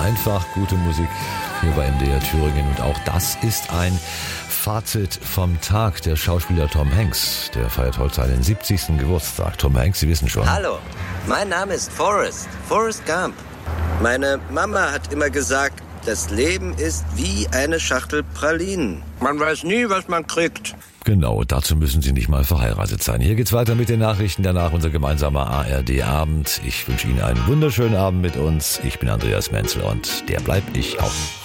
Einfach gute Musik hier bei MDR Thüringen. Und auch das ist ein Fazit vom Tag. Der Schauspieler Tom Hanks, der feiert heute seinen 70. Geburtstag. Tom Hanks, Sie wissen schon. Hallo, mein Name ist Forrest Gump. Meine Mama hat immer gesagt, das Leben ist wie eine Schachtel Pralinen. Man weiß nie, was man kriegt. Genau, dazu müssen Sie nicht mal verheiratet sein. Hier geht's weiter mit den Nachrichten, danach unser gemeinsamer ARD-Abend. Ich wünsche Ihnen einen wunderschönen Abend mit uns. Ich bin Andreas Menzel und der bleib ich auch.